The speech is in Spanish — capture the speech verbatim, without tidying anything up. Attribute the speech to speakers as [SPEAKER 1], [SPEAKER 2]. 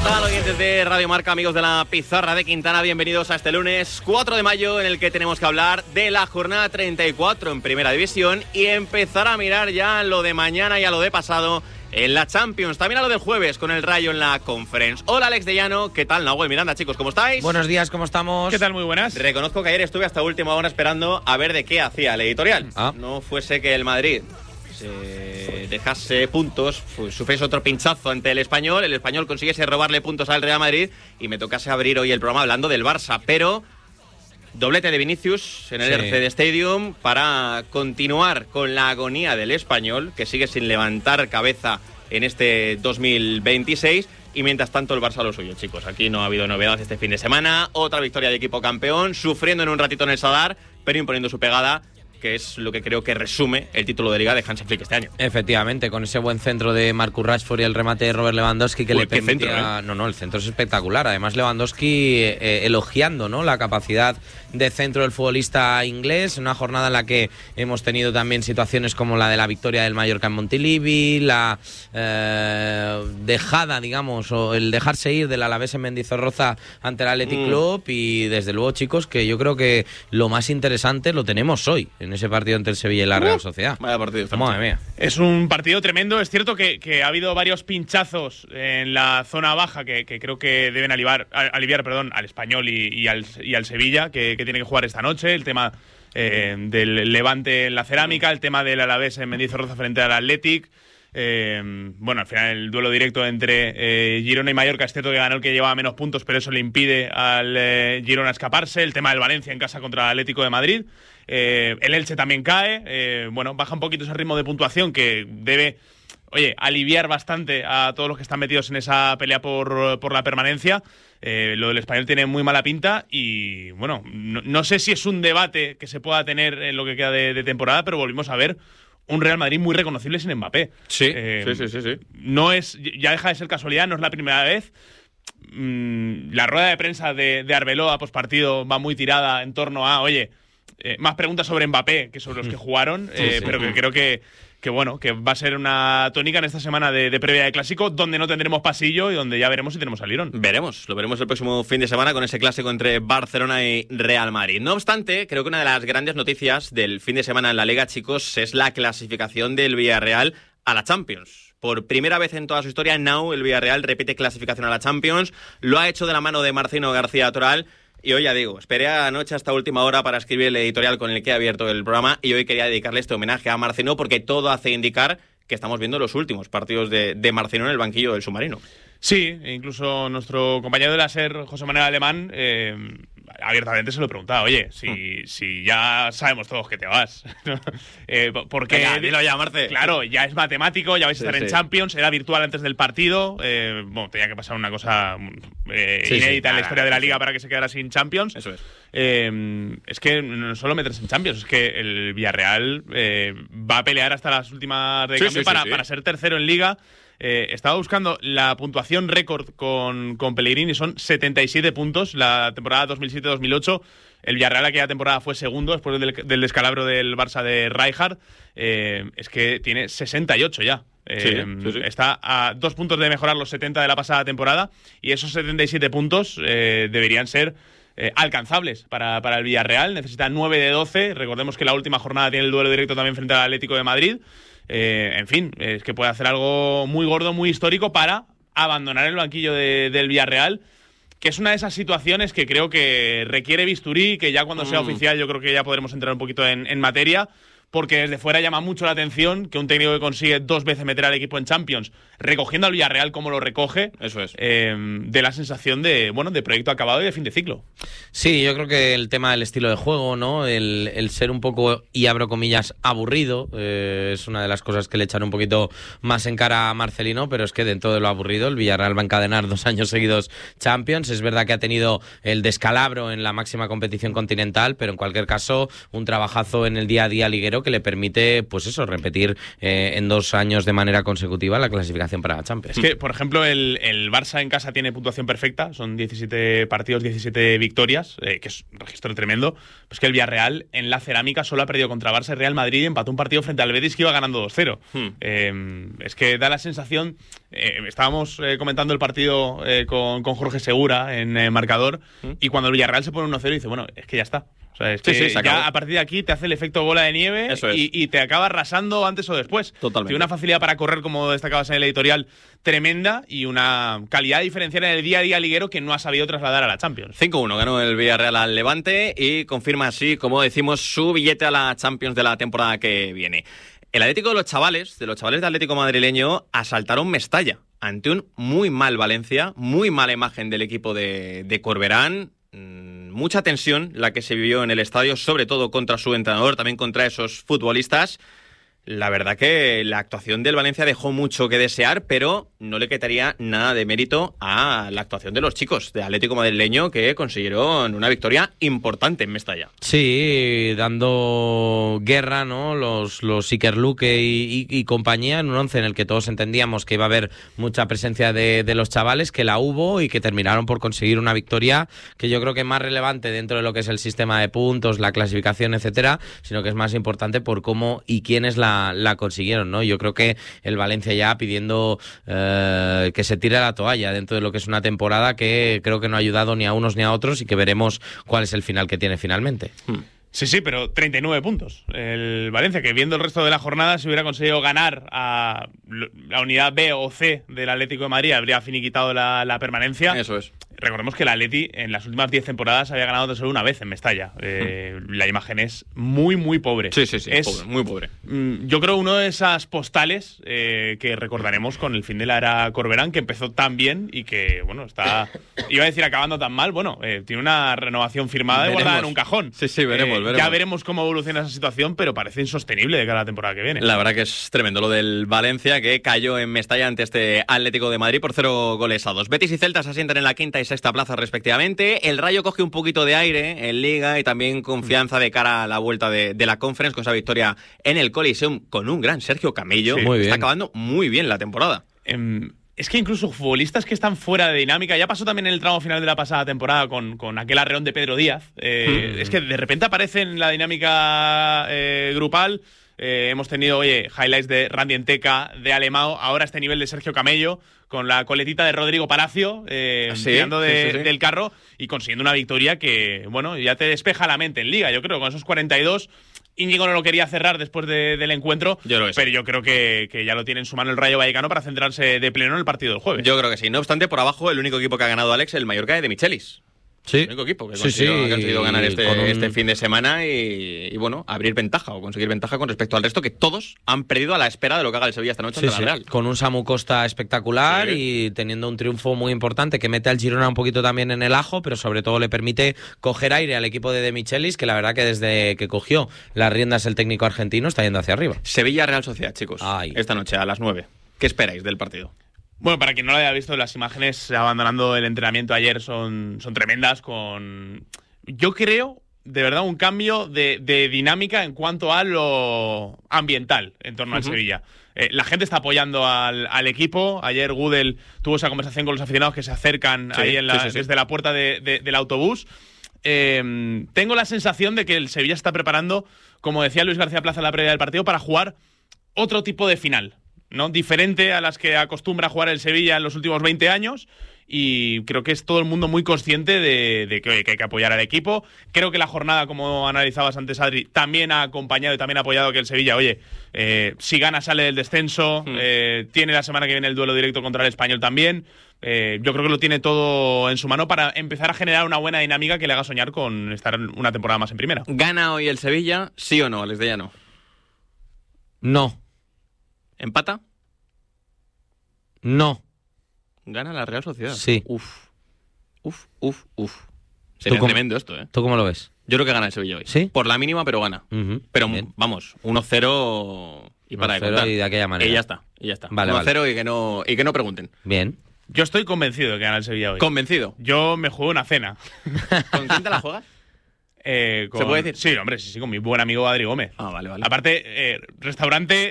[SPEAKER 1] tal, oyentes de Radio Marca, amigos de la Pizarra de Quintana? Bienvenidos a este lunes cuatro de mayo, en el que tenemos que hablar de la jornada treinta y cuatro en Primera División y empezar a mirar ya lo de mañana y a lo de pasado en la Champions. También a lo del jueves con el Rayo en la Conference. Hola, Alex de Llano. ¿Qué tal, Nahuel Miranda, chicos? ¿Cómo estáis?
[SPEAKER 2] Buenos días, ¿cómo estamos?
[SPEAKER 3] ¿Qué tal? Muy buenas.
[SPEAKER 1] Reconozco que ayer estuve hasta última hora esperando a ver de qué hacía el editorial.
[SPEAKER 2] Ah.
[SPEAKER 1] No fuese que el Madrid se dejase puntos, pues, sufriese otro pinchazo ante el Español, el Español consiguiese robarle puntos al Real Madrid y me tocase abrir hoy el programa hablando del Barça, pero doblete de Vinicius en el
[SPEAKER 2] Sí.
[SPEAKER 1] Ercede Stadium para continuar con la agonía del Español, que sigue sin levantar cabeza en este dos mil veintiséis. Y mientras tanto el Barça lo suyo, chicos. Aquí no ha habido novedades este fin de semana. Otra victoria de equipo campeón, sufriendo en un ratito en el Sadar, pero imponiendo su pegada, que es lo que creo que resume el título de Liga de Hansi Flick este año.
[SPEAKER 2] Efectivamente, con ese buen centro de Marcus Rashford y el remate de Robert Lewandowski que
[SPEAKER 1] Uy,
[SPEAKER 2] le
[SPEAKER 1] qué
[SPEAKER 2] permitía...
[SPEAKER 1] centro, ¿eh?
[SPEAKER 2] No, no, el centro es espectacular. Además, Lewandowski eh, elogiando, ¿no?, la capacidad de centro del futbolista inglés. Una jornada en la que hemos tenido también situaciones como la de la victoria del Mallorca en Montilivi, la eh, dejada, digamos, o el dejarse ir del Alavés en Mendizorroza ante el Athletic
[SPEAKER 1] Mm.
[SPEAKER 2] Club. Y desde luego, chicos, que yo creo que lo más interesante lo tenemos hoy en ese partido entre el Sevilla y la Real Sociedad.
[SPEAKER 1] Vaya partido.
[SPEAKER 2] Madre mía.
[SPEAKER 3] Es un partido tremendo. Es cierto que, que ha habido varios pinchazos en la zona baja que, que creo que deben aliviar, aliviar perdón, al Español y, y, al, y al Sevilla, que, que tiene que jugar esta noche. El tema eh, del Levante en la Cerámica, el tema del Alavés en Mendizorroza frente al Athletic. Eh, bueno, al final el duelo directo entre eh, Girona y Mallorca, es cierto que ganó el que llevaba menos puntos, pero eso le impide al eh, Girona escaparse. El tema del Valencia en casa contra el Atlético de Madrid. Eh, el Elche también cae. Eh, bueno, baja un poquito ese ritmo de puntuación que debe, oye, aliviar bastante a todos los que están metidos en esa pelea por, por la permanencia. Eh, lo del Español tiene muy mala pinta y, bueno, no, no sé si es un debate que se pueda tener en lo que queda de, de temporada, pero volvimos a ver un Real Madrid muy reconocible sin Mbappé.
[SPEAKER 1] Sí,
[SPEAKER 3] Eh,
[SPEAKER 1] sí, sí, sí, sí.
[SPEAKER 3] No es, ya deja de ser casualidad, no es la primera vez. Mm, la rueda de prensa de, de Arbeloa pospartido va muy tirada en torno a, oye, eh, más preguntas sobre Mbappé que sobre los que jugaron,
[SPEAKER 2] Sí,
[SPEAKER 3] eh,
[SPEAKER 2] sí.
[SPEAKER 3] pero que creo que, que bueno, que va a ser una tónica en esta semana de, de previa de Clásico, donde no tendremos pasillo y donde ya veremos si tenemos al Lirón.
[SPEAKER 1] Veremos, lo veremos el próximo fin de semana con ese clásico entre Barcelona y Real Madrid. No obstante, creo que una de las grandes noticias del fin de semana en la Liga, chicos, es la clasificación del Villarreal a la Champions. Por primera vez en toda su historia, Now el Villarreal repite clasificación a la Champions. Lo ha hecho de la mano de Marcino García Toral. Y hoy ya digo, esperé anoche hasta última hora para escribir el editorial con el que he abierto el programa y hoy quería dedicarle este homenaje a Marcino porque todo hace indicar que estamos viendo los últimos partidos de, de Marcino en el banquillo del submarino.
[SPEAKER 3] Sí, incluso nuestro compañero de la SER, José Manuel Alemán, eh, abiertamente se lo preguntaba, oye, si,
[SPEAKER 1] Hmm.
[SPEAKER 3] si ya sabemos todos que te vas, ¿no? eh, porque
[SPEAKER 1] Venga, dilo ya, Marce.
[SPEAKER 3] Claro, ya es matemático, ya vais a
[SPEAKER 1] Sí,
[SPEAKER 3] estar en
[SPEAKER 1] sí.
[SPEAKER 3] Champions, era virtual antes del partido, eh, bueno, tenía que pasar una cosa eh,
[SPEAKER 2] Sí, sí,
[SPEAKER 3] inédita en la
[SPEAKER 1] nada,
[SPEAKER 3] historia de la
[SPEAKER 1] eso.
[SPEAKER 3] Liga para que se quedara sin Champions.
[SPEAKER 1] Eso es.
[SPEAKER 3] Eh, es que no solo meterse en Champions, es que el Villarreal eh, va a pelear hasta las últimas de
[SPEAKER 1] Sí,
[SPEAKER 3] cambio
[SPEAKER 1] sí, sí,
[SPEAKER 3] para,
[SPEAKER 1] sí.
[SPEAKER 3] para ser tercero en Liga. Eh, estaba buscando la puntuación récord con, con Pellegrini, son setenta y siete puntos la temporada dos mil siete dos mil ocho. El Villarreal aquella temporada fue segundo después del, del descalabro del Barça de Rijkaard. Eh, es que tiene sesenta y ocho ya. Eh,
[SPEAKER 1] Sí, sí, sí.
[SPEAKER 3] Está a dos puntos de mejorar los setenta de la pasada temporada y esos setenta y siete puntos eh, deberían ser eh, alcanzables para, para el Villarreal. Necesita nueve de doce. Recordemos que la última jornada tiene el duelo directo también frente al Atlético de Madrid. Eh, en fin, es que puede hacer algo muy gordo, muy histórico para abandonar el banquillo de, del Villarreal, que es una de esas situaciones que creo que requiere bisturí, que ya cuando sea
[SPEAKER 1] Mm.
[SPEAKER 3] oficial yo creo que ya podremos entrar un poquito en, en materia, porque desde fuera llama mucho la atención que un técnico que consigue dos veces meter al equipo en Champions, recogiendo al Villarreal como lo recoge,
[SPEAKER 1] Eso es.
[SPEAKER 3] eh, de la sensación de, bueno, de proyecto acabado y de fin de ciclo.
[SPEAKER 2] Sí, yo creo que el tema del estilo de juego, ¿no? El, el ser un poco, y abro comillas, aburrido, eh, es una de las cosas que le echan un poquito más en cara a Marcelino, pero es que dentro de lo aburrido, el Villarreal va a encadenar dos años seguidos Champions. Es verdad que ha tenido el descalabro en la máxima competición continental, pero en cualquier caso, un trabajazo en el día a día liguero pero que le permite, pues eso, repetir eh, en dos años de manera consecutiva la clasificación para la Champions.
[SPEAKER 3] Es que, por ejemplo, el, el Barça en casa tiene puntuación perfecta, son diecisiete partidos, diecisiete victorias, eh, que es un registro tremendo. Pues que el Villarreal en la cerámica solo ha perdido contra Barça y Real Madrid y empató un partido frente al Betis que iba ganando dos cero. Hmm. Eh, es que da la sensación, eh, estábamos eh, comentando el partido eh, con, con Jorge Segura en eh, marcador, hmm. y cuando el Villarreal se pone uno cero dice, bueno, es que ya está. O sea, es que sí, sí, ya a partir de aquí te hace el efecto bola de nieve
[SPEAKER 1] Eso es.
[SPEAKER 3] y, y te acaba arrasando antes o después.
[SPEAKER 1] Totalmente.
[SPEAKER 3] Tiene una facilidad para correr, como destacabas en el editorial, tremenda, y una calidad diferencial en el día a día liguero que no ha sabido trasladar a la Champions.
[SPEAKER 1] cinco uno ganó el Villarreal al Levante y confirma así, como decimos, su billete a la Champions de la temporada que viene. El Atlético de los chavales, de los chavales de Atlético madrileño, asaltaron Mestalla ante un muy mal Valencia, muy mala imagen del equipo de, de Corberán. Mucha tensión la que se vivió en el estadio, sobre todo contra su entrenador, también contra esos futbolistas. La verdad que la actuación del Valencia dejó mucho que desear, pero no le quitaría nada de mérito a la actuación de los chicos de Atlético madrileño, que consiguieron una victoria importante en Mestalla.
[SPEAKER 2] Sí, dando guerra, ¿no? Los, los Iker Luque y, y, y compañía, en un once en el que todos entendíamos que iba a haber mucha presencia de, de los chavales, que la hubo y que terminaron por conseguir una victoria que yo creo que es más relevante dentro de lo que es el sistema de puntos, la clasificación, etcétera, sino que es más importante por cómo y quiénes la la consiguieron, ¿no? Yo creo que el Valencia ya pidiendo eh, que se tire la toalla dentro de lo que es una temporada que creo que no ha ayudado ni a unos ni a otros y que veremos cuál es el final que tiene finalmente.
[SPEAKER 1] Hmm.
[SPEAKER 3] Sí, sí, pero treinta y nueve puntos. El Valencia, que viendo el resto de la jornada, si hubiera conseguido ganar a la unidad B o C del Atlético de Madrid, habría finiquitado la, la permanencia.
[SPEAKER 1] Eso es.
[SPEAKER 3] Recordemos que el Atleti en las últimas diez temporadas había ganado tan solo una vez en Mestalla. Eh, mm. La imagen es muy, muy pobre.
[SPEAKER 1] Sí, sí, sí,
[SPEAKER 3] es,
[SPEAKER 1] pobre, muy pobre.
[SPEAKER 3] Mm, yo creo uno de esas postales eh, que recordaremos con el fin de la era Corberán, que empezó tan bien y que, bueno, está, iba a decir acabando tan mal. Bueno, eh, tiene una renovación firmada y guardada en un cajón.
[SPEAKER 1] Sí, sí, veremos,
[SPEAKER 3] eh,
[SPEAKER 1] veremos.
[SPEAKER 3] Ya veremos cómo evoluciona esa situación, pero parece insostenible de cara a la temporada que viene.
[SPEAKER 1] La verdad que es tremendo lo del Valencia, que cayó en Mestalla ante este Atlético de Madrid por cero goles a dos. Betis y Celta se asientan en la quinta y sexta plaza respectivamente. El Rayo coge un poquito de aire en Liga y también confianza de cara a la vuelta de, de la Conference con esa victoria en el Coliseum con un gran Sergio Camello.
[SPEAKER 2] Sí, muy bien.
[SPEAKER 1] Está acabando muy bien la temporada.
[SPEAKER 3] Eh, es que incluso futbolistas que están fuera de dinámica, ya pasó también en el tramo final de la pasada temporada con, con aquel arreón de Pedro Díaz. Eh, mm. Es que de repente aparece en la dinámica eh, grupal. Eh, hemos tenido, oye, highlights de Randy Enteca, de Alemão, ahora este nivel de Sergio Camello, con la coletita de Rodrigo Palacio, eh,
[SPEAKER 1] ¿Sí?
[SPEAKER 3] tirando de,
[SPEAKER 1] sí, sí, sí.
[SPEAKER 3] del carro y consiguiendo una victoria que, bueno, ya te despeja la mente en Liga. Yo creo que con esos cuarenta y dos, Íñigo no lo quería cerrar después de, del encuentro,
[SPEAKER 1] yo creo que sí.
[SPEAKER 3] pero yo creo que, que ya lo tiene en su mano el Rayo Vallecano para centrarse de pleno en el partido del jueves.
[SPEAKER 1] Yo creo que sí. No obstante, por abajo, el único equipo que ha ganado, Alex, el Mallorca de Michelis.
[SPEAKER 2] Sí.
[SPEAKER 1] El único equipo que,
[SPEAKER 2] sí,
[SPEAKER 1] consiguió,
[SPEAKER 2] sí.
[SPEAKER 1] que ha conseguido ganar este,
[SPEAKER 2] un...
[SPEAKER 1] este fin de semana y, y, bueno, abrir ventaja o conseguir ventaja con respecto al resto, que todos han perdido a la espera de lo que haga el Sevilla esta noche
[SPEAKER 2] sí,
[SPEAKER 1] ante
[SPEAKER 2] sí.
[SPEAKER 1] la Real.
[SPEAKER 2] Con un Samu Costa espectacular sí. y teniendo un triunfo muy importante que mete al Girona un poquito también en el ajo, pero sobre todo le permite coger aire al equipo de De Michelis, que la verdad que desde que cogió las riendas el técnico argentino está yendo hacia arriba.
[SPEAKER 1] Sevilla-Real Sociedad, chicos.
[SPEAKER 2] Ay.
[SPEAKER 1] Esta noche a las nueve. ¿Qué esperáis del partido?
[SPEAKER 3] Bueno, para quien no lo haya visto, las imágenes abandonando el entrenamiento ayer son, son tremendas. Con, yo creo, de verdad, un cambio de, de dinámica en cuanto a lo ambiental en torno uh-huh. al Sevilla. Eh, la gente está apoyando al, al equipo. Ayer Gudel tuvo esa conversación con los aficionados que se acercan sí, ahí en la, sí, sí, sí. desde la puerta de, de, del autobús. Eh, tengo la sensación de que el Sevilla está preparando, como decía Luis García Plaza en la previa del partido, para jugar otro tipo de final, ¿no? Diferente a las que acostumbra jugar el Sevilla en los últimos veinte años, y creo que es todo el mundo muy consciente de, de que, oye, que hay que apoyar al equipo. Creo que la jornada, como analizabas antes, Adri, también ha acompañado y también ha apoyado que el Sevilla, oye, eh, si gana sale del descenso, mm. eh, tiene la semana que viene el duelo directo contra el Español también. Eh, yo creo que lo tiene todo en su mano para empezar a generar una buena dinámica que le haga soñar con estar una temporada más en primera.
[SPEAKER 1] ¿Gana hoy el Sevilla, sí o no, Alex de Llano?
[SPEAKER 2] No.
[SPEAKER 1] ¿Empata?
[SPEAKER 2] No.
[SPEAKER 1] ¿Gana la Real Sociedad?
[SPEAKER 2] Sí.
[SPEAKER 1] Uf, uf, uf, uf. Sería tremendo esto, ¿eh?
[SPEAKER 2] ¿Tú cómo lo ves?
[SPEAKER 1] Yo creo que gana el Sevilla hoy.
[SPEAKER 2] ¿Sí?
[SPEAKER 1] Por la mínima, pero gana. Uh-huh. Pero Bien. vamos, uno cero y para de contar.
[SPEAKER 2] Y de aquella manera.
[SPEAKER 1] Y ya está, y ya está.
[SPEAKER 2] Vale,
[SPEAKER 1] uno cero
[SPEAKER 2] vale.
[SPEAKER 1] y que no y que no pregunten.
[SPEAKER 2] Bien.
[SPEAKER 3] Yo estoy convencido de que gana el Sevilla hoy.
[SPEAKER 1] ¿Convencido?
[SPEAKER 3] Yo me juego una cena.
[SPEAKER 1] ¿Con quién te la juegas?
[SPEAKER 3] Eh, con,
[SPEAKER 1] ¿Se puede decir?
[SPEAKER 3] Sí, hombre, sí, sí, con mi buen amigo Adri Gómez.
[SPEAKER 1] Ah, vale, vale.
[SPEAKER 3] Aparte, eh, restaurante